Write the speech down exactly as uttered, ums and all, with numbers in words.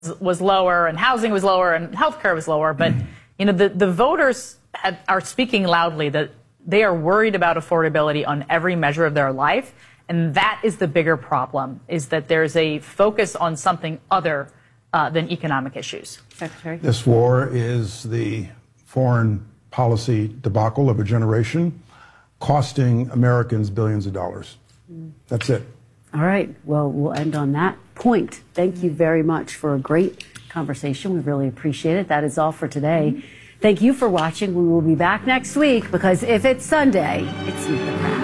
was lower and housing was lower and healthcare was lower. But, you know, the, the voters have, are speaking loudly that they are worried about affordability on every measure of their life. And that is the bigger problem, is that there's a focus on something other uh, than economic issues. Secretary? This war is the foreign policy debacle of a generation, costing Americans billions of dollars. Mm. That's it. All right. Well, we'll end on that point. Thank you very much for a great conversation. We really appreciate it. That is all for today. Mm-hmm. Thank you for watching. We will be back next week because if it's Sunday, it's Meet the Press.